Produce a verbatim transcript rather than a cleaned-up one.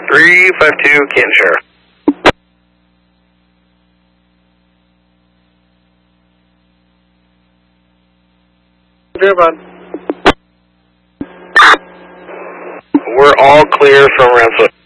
three five two, Canton Sheriff. We're all clear from Rensselaer.